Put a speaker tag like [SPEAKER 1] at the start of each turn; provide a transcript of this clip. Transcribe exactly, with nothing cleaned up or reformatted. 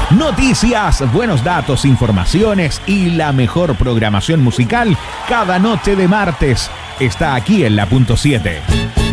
[SPEAKER 1] Noticias, buenos datos, informaciones y la mejor programación musical cada noche de martes está aquí en La Punto siete.